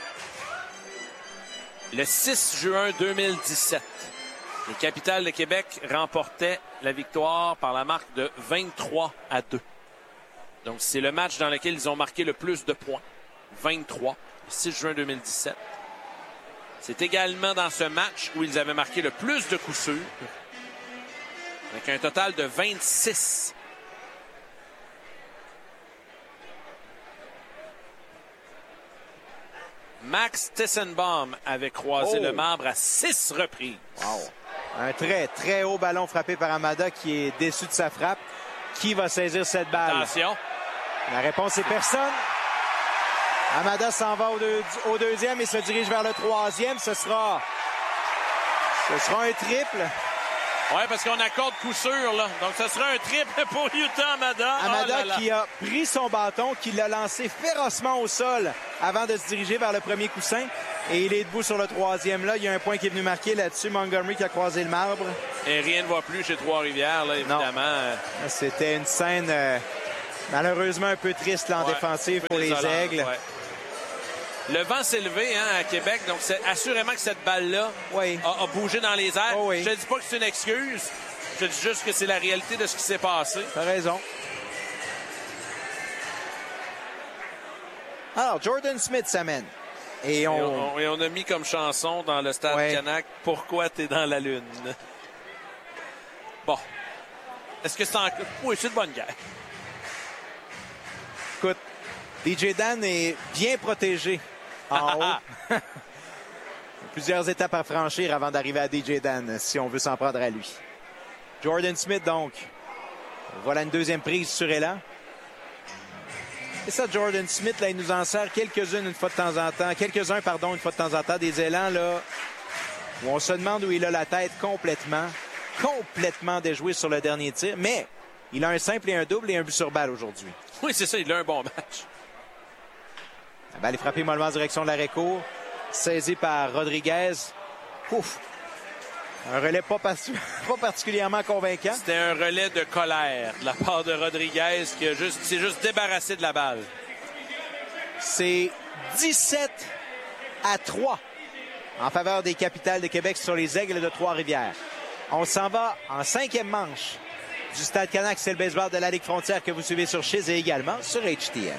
le 6 juin 2017, les Capitales de Québec remportaient la victoire par la marque de 23-2. Donc, c'est le match dans lequel ils ont marqué le plus de points. 23, le 6 juin 2017. C'est également dans ce match où ils avaient marqué le plus de coups sûrs, avec un total de 26. Max Tissenbaum avait croisé le marbre à 6 reprises. Wow. Un très, très haut ballon frappé par Hamada qui est déçu de sa frappe. Qui va saisir cette balle? Attention. La réponse est personne. Hamada s'en va au deuxième et se dirige vers le troisième. Ce sera un triple. Oui, parce qu'on accorde coup sûr, là. Donc, ce sera un triple pour Yuta Hamada. Hamada qui a pris son bâton, qui l'a lancé férocement au sol avant de se diriger vers le premier coussin. Et il est debout sur le troisième. Là, il y a un point qui est venu marquer là-dessus. Montgomery qui a croisé le marbre. Et rien ne va plus chez Trois-Rivières, là, évidemment. C'était une scène malheureusement un peu triste là, en défensive pour les Aigles. Ouais. Le vent s'est levé à Québec, donc c'est assurément que cette balle-là a bougé dans les airs. Je ne te dis pas que c'est une excuse, je te dis juste que c'est la réalité de ce qui s'est passé. T'as raison. Alors, Jordan Smith s'amène. Et on a mis comme chanson dans le stade Canac « Pourquoi t'es dans la lune ». Bon. Est-ce que c'est encore... Oui, c'est de bonne guerre. Écoute, DJ Dan est bien protégé en haut. Plusieurs étapes à franchir avant d'arriver à DJ Dan, si on veut s'en prendre à lui. Jordan Smith, donc. Voilà une deuxième prise sur Élan. Et ça, Jordan Smith, là, il nous en sert quelques-unes une fois de temps en temps. Quelques-uns, pardon, une fois de temps en temps. Des élans, là, où on se demande où il a la tête complètement déjoué sur le dernier tir. Mais il a un simple et un double et un but sur balle aujourd'hui. Oui, c'est ça, il a un bon match. La balle est frappée mollement en direction de l'arrêt-court. Saisie par Rodriguez. Ouf! Un relais pas particulièrement convaincant. C'était un relais de colère de la part de Rodriguez qui s'est juste débarrassé de la balle. C'est 17-3 en faveur des Capitales de Québec sur les Aigles de Trois-Rivières. On s'en va en 5e manche du Stade Canac. C'est le baseball de la Ligue Frontière que vous suivez sur Chiz et également sur HTN.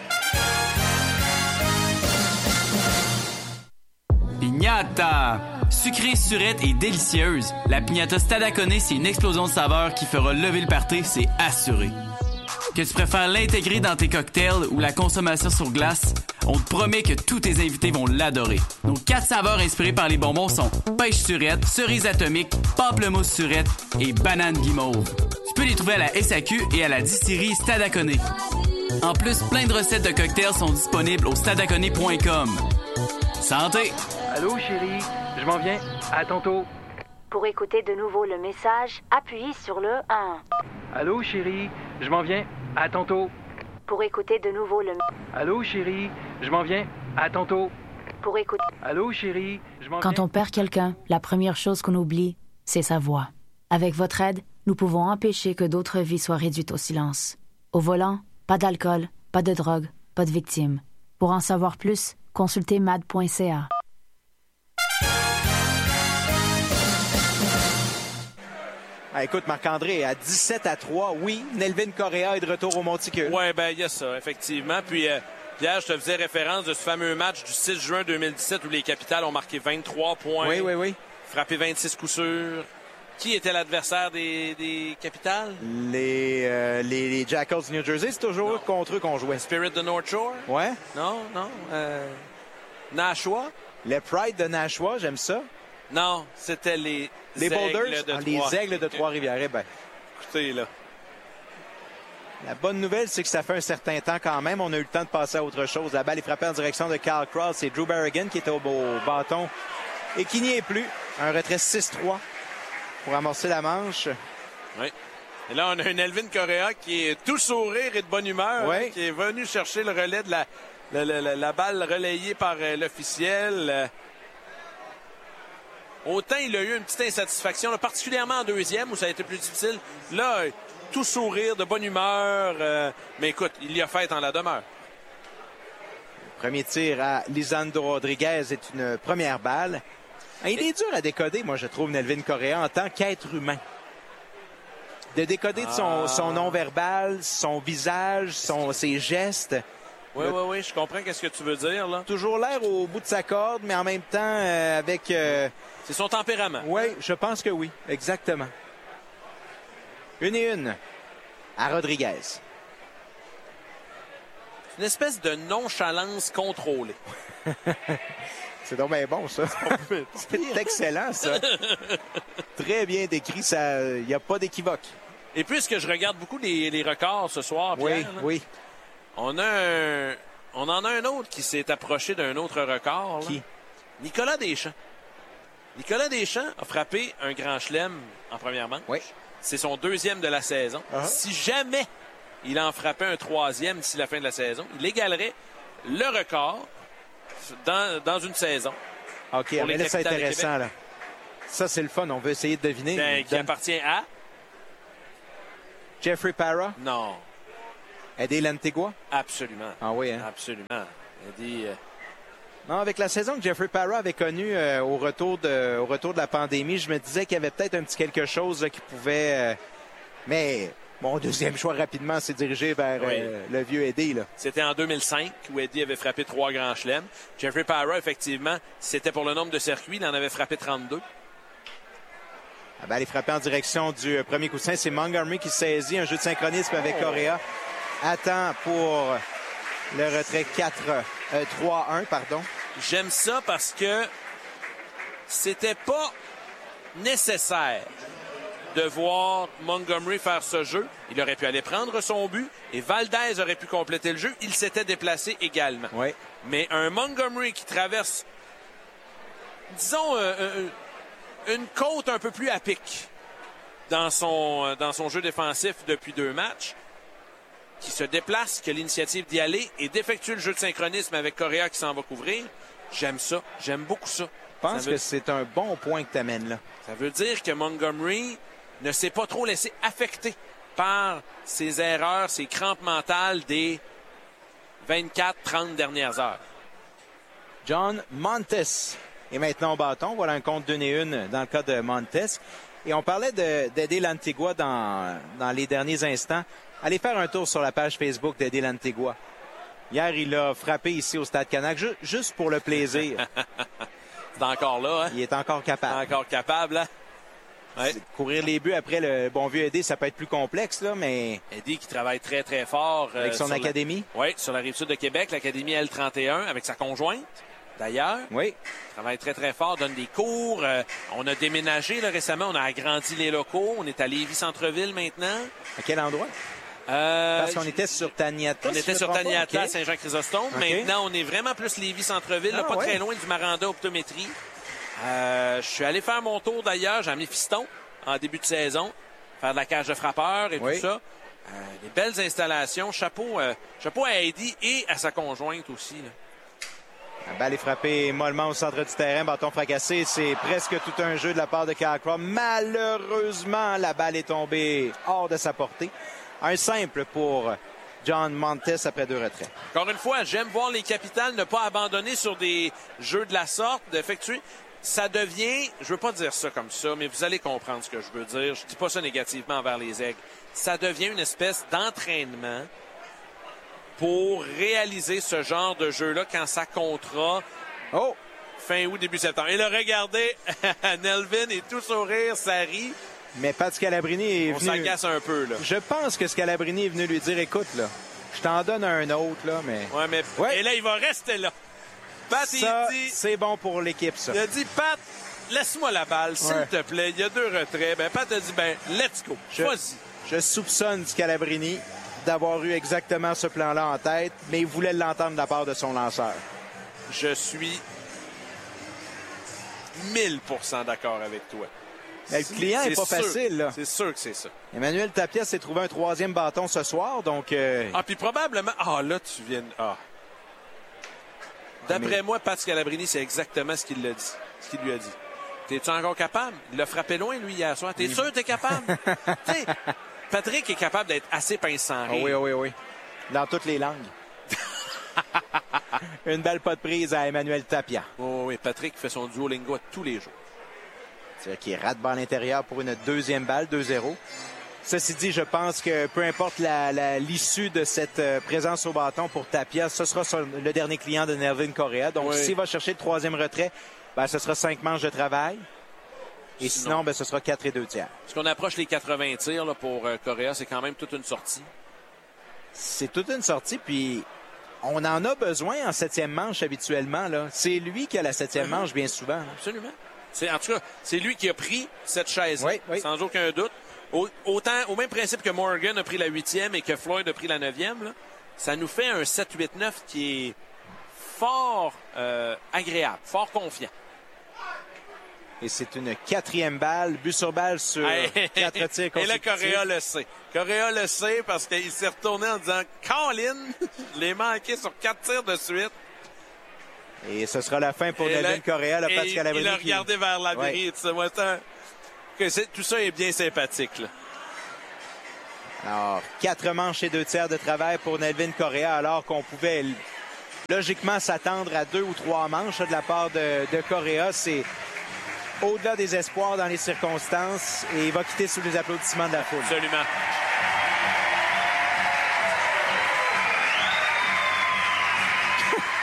Pignata! Sucrée, surette et délicieuse, la pignata Stadaconé, c'est une explosion de saveurs qui fera lever le party, c'est assuré. Que tu préfères l'intégrer dans tes cocktails ou la consommation sur glace, on te promet que tous tes invités vont l'adorer. Nos 4 saveurs inspirées par les bonbons sont pêche surette, cerise atomique, pamplemousse surette et banane guimauve. Tu peux les trouver à la SAQ et à la distillerie Stadaconé. En plus, plein de recettes de cocktails sont disponibles au stadaconé.com. Santé! Allô, chérie, je m'en viens. À tantôt. Pour écouter de nouveau le message, appuyez sur le 1. Allô, chérie, je m'en viens. À tantôt. Pour écouter de nouveau le... Allô, chérie, je m'en viens. À tantôt. Pour écouter... Allô, chérie, je m'en viens. Quand on perd quelqu'un, la première chose qu'on oublie, c'est sa voix. Avec votre aide, nous pouvons empêcher que d'autres vies soient réduites au silence. Au volant, pas d'alcool, pas de drogue, pas de victimes. Pour en savoir plus, consultez mad.ca. Ah, écoute, Marc-André, à 17-3, oui, Nelvin Correa est de retour au Monticule. Oui, bien, il y a ça, effectivement. Puis, Pierre, je te faisais référence de ce fameux match du 6 juin 2017 où les Capitals ont marqué 23 points. Oui. Frappé 26 coups sûrs. Qui était l'adversaire des Capitals? Les Jackals du New Jersey, c'est toujours contre eux qu'on jouait. Spirit de North Shore? Ouais. Non. Nashua? Le Pride de Nashua, j'aime ça. Non, c'était les Boulders, les Aigles de Okay. Trois-Rivières. Eh ben, écoutez, là. La bonne nouvelle, c'est que ça fait un certain temps quand même. On a eu le temps de passer à autre chose. La balle est frappée en direction de Kyle Cross. C'est Drew Berrigan qui était au bâton et qui n'y est plus. Un retrait 6-3 pour amorcer la manche. Oui. Et là, on a un Nelvin Correa qui est tout sourire et de bonne humeur, oui. Qui est venu chercher le relais de la balle relayée par l'officiel. Autant il a eu une petite insatisfaction, là, particulièrement en deuxième, où ça a été plus difficile. Là, tout sourire, de bonne humeur. Mais écoute, il y a fait en la demeure. Premier tir à Lisandro Rodriguez est une première balle. Il est dur à décoder, moi, je trouve, Nelvin Correa, en tant qu'être humain. De décoder de son non-verbal, son visage, ses gestes. Oui, je comprends qu'est-ce que tu veux dire, là. Toujours l'air au bout de sa corde, mais en même temps, avec... C'est son tempérament. Oui, je pense que oui, exactement. 1-1 à Rodriguez. Une espèce de nonchalance contrôlée. C'est donc bien bon, ça. C'est excellent, ça. Très bien décrit, il n'y a pas d'équivoque. Et puisque je regarde beaucoup les records ce soir, Pierre, oui. On en a un autre qui s'est approché d'un autre record. Là. Qui? Nicolas Deschamps. Nicolas Deschamps a frappé un grand chelem en première manche. Oui. C'est son 2e de la saison. Uh-huh. Si jamais il en frappait un 3e d'ici la fin de la saison, il égalerait le record dans une saison. OK, mais là, c'est intéressant. Là. Ça, c'est le fun. On veut essayer de deviner. Qui appartient à? Jeffrey Parra? Non. Eddie Lantigua? Absolument. Ah oui, hein? Absolument. Eddie... Non, avec la saison que Jeffrey Parra avait connue au retour de la pandémie, je me disais qu'il y avait peut-être un petit quelque chose là, qui pouvait... mais mon deuxième choix rapidement s'est dirigé vers le vieux Eddie. Là. C'était en 2005 où Eddie avait frappé 3 grands chelems. Jeffrey Parra, effectivement, c'était pour le nombre de circuits. Il en avait frappé 32. La balle est frappée en direction du premier coussin. C'est Montgomery qui saisit un jeu de synchronisme avec Correa. Attend pour le retrait 3-1, pardon. J'aime ça parce que c'était pas nécessaire de voir Montgomery faire ce jeu. Il aurait pu aller prendre son but et Valdez aurait pu compléter le jeu. Il s'était déplacé également. Oui. Mais un Montgomery qui traverse, disons, une côte un peu plus à pic dans son jeu défensif depuis 2 matchs, qui se déplace, qui a l'initiative d'y aller et d'effectuer le jeu de synchronisme avec Correa qui s'en va couvrir. J'aime ça. J'aime beaucoup ça. Je pense que c'est un bon point que tu amènes là. Ça veut dire que Montgomery ne s'est pas trop laissé affecter par ses erreurs, ses crampes mentales des 24-30 dernières heures. John Montes est maintenant au bâton. Voilà un compte 2-1 dans le cas de Montes. Et on parlait d'Eddie Lantigua dans les derniers instants. Allez faire un tour sur la page Facebook d'Eddie Lantigua. Hier, il a frappé ici au Stade Canac, juste pour le plaisir. C'est encore là, hein? Il est encore capable. Encore capable, hein? Ouais. Courir les buts après le bon vieux Eddie, ça peut être plus complexe, là, mais... Eddie qui travaille très, très fort. Avec son académie? Oui, sur la Rive-Sud de Québec, l'Académie L31, avec sa conjointe, d'ailleurs. Oui. Il travaille très, très fort, donne des cours. On a déménagé là, récemment, on a agrandi les locaux. On est à Lévis-Centreville maintenant. À quel endroit? Parce qu'on était sur Taniata. On était sur Taniata, okay. Saint-Jean-Chrysostome. Okay. Maintenant, on est vraiment plus Lévis-Centreville, pas très loin du Maranda Optométrie. Je suis allé faire mon tour d'ailleurs. J'ai amené Fiston en début de saison, faire de la cage de frappeur et tout ça. Des belles installations. Chapeau à Eddie et à sa conjointe aussi. Là. La balle est frappée mollement au centre du terrain. Bâton fracassé. C'est presque tout un jeu de la part de Kyle Crum. Malheureusement, la balle est tombée hors de sa portée. Un simple pour John Montes après 2 retraits. Encore une fois, j'aime voir les Capitals ne pas abandonner sur des jeux de la sorte, d'effectuer. Ça devient, je veux pas dire ça comme ça, mais vous allez comprendre ce que je veux dire. Je dis pas ça négativement envers les Aigles. Ça devient une espèce d'entraînement pour réaliser ce genre de jeu-là quand ça comptera fin août, début septembre. Et là, regardez, Nelvin est tout sourire, ça rit. Mais Pat Scalabrini est venu... On s'agace un peu, là. Je pense que Scalabrini est venu lui dire, écoute, là, je t'en donne un autre, là, mais... Ouais, mais... Ouais. Et là, il va rester là. Pat, ça, il dit... c'est bon pour l'équipe, ça. Il a dit, Pat, laisse-moi la balle, s'il te plaît. Il y a 2 retraits. Ben, Pat a dit, let's go. Vas-y. Je soupçonne Scalabrini d'avoir eu exactement ce plan-là en tête, mais il voulait l'entendre de la part de son lanceur. Je suis 1000% d'accord avec toi. Mais le client n'est pas facile, là. C'est sûr que c'est ça. Emmanuel Tapia s'est trouvé un 3e bâton ce soir, donc... puis probablement... là, tu viens... D'après moi, Pat Scalabrini, c'est exactement ce qu'il lui a dit. T'es-tu encore capable? Il l'a frappé loin, lui, hier soir. T'es sûr que t'es capable? T'sais, Patrick est capable d'être assez pince sans rire. Oui. Dans toutes les langues. Une belle pas de prise à Emmanuel Tapia. Oui, Patrick fait son Duolingo tous les jours. C'est-à-dire qu'il rate balle à l'intérieur pour une 2e balle, 2-0. Ceci dit, je pense que peu importe l'issue de cette présence au bâton pour Tapia, ce sera le dernier client de Nelvin Correa. Donc, s'il va chercher le 3e retrait, ce sera 5 manches de travail. Et sinon, ce sera 4 2/3. Est-ce qu'on approche les 80 tirs là, pour Correa? C'est quand même toute une sortie. C'est toute une sortie, puis on en a besoin en 7e manche habituellement. C'est lui qui a la 7e manche bien souvent. Là. Absolument. En tout cas, c'est lui qui a pris cette chaise, sans aucun doute. Autant, au même principe que Morgan a pris la 8e et que Floyd a pris la 9e, là, ça nous fait un 7-8-9 qui est fort agréable, fort confiant. Et c'est une 4e balle, but sur balle sur 4 tirs consécutifs. Et là, Correa le sait. Correa le sait parce qu'il s'est retourné en disant « Colin, je l'ai manqué sur 4 tirs de suite. » Et ce sera la fin pour Nelvin Correa, le Pat Scalabrini. Il a regardé vers la grille. Tout ça est bien sympathique. Là. Alors, 4 manches et 2/3 de travail pour Nelvin Correa, alors qu'on pouvait logiquement s'attendre à 2 ou 3 manches de la part de Correa. C'est au-delà des espoirs dans les circonstances et il va quitter sous les applaudissements de la foule. Absolument.